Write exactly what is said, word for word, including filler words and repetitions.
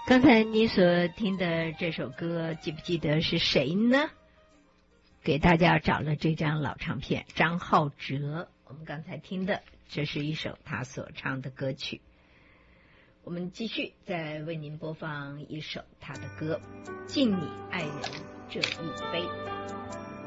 刚才你所听的这首歌，记不记得是谁呢？给大家找了这张老唱片，张浩哲。我们刚才听的，这是一首他所唱的歌曲。我们继续再为您播放一首他的歌，敬你爱人这一杯。